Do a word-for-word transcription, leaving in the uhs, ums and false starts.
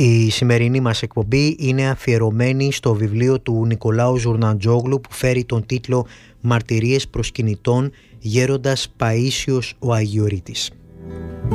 Η σημερινή μας εκπομπή είναι αφιερωμένη στο βιβλίο του Νικολάου Ζουρναντζόγλου που φέρει τον τίτλο «Μαρτυρίες προσκυνητών, γέροντας Παΐσιος ο Αγιορείτης».